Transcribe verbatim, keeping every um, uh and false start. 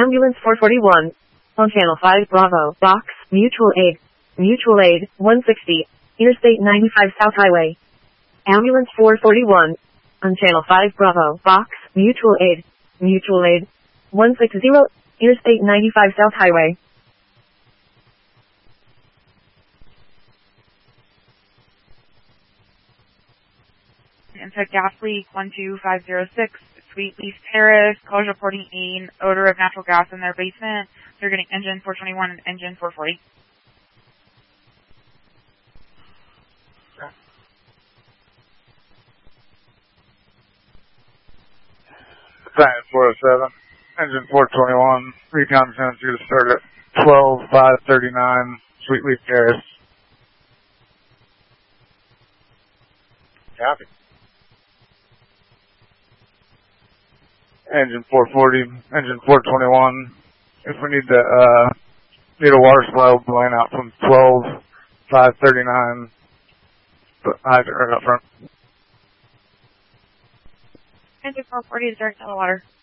Ambulance four forty-one. On Channel five Bravo. Box. Mutual Aid. Mutual Aid. one sixty. Interstate ninety-five South Highway. Ambulance four forty-one. On Channel five Bravo. Box. Mutual Aid. Mutual Aid. one sixty. Interstate ninety-five South Highway. Into gas leak one two five zero six, Sweet Leaf Terrace. Callers reporting an odor of natural gas in their basement. They're getting engine four twenty-one and engine four forty. Science four oh seven, engine four twenty-one, recon sends you to start at twelve five thirty-nine, Sweet Leaf Terrace. Copy. Engine four forty, engine four twenty-one. If we need to, uh, need a water supply, we'll be laying out from twelve five thirty-nine, but I right up front. Engine four forty is direct to the water.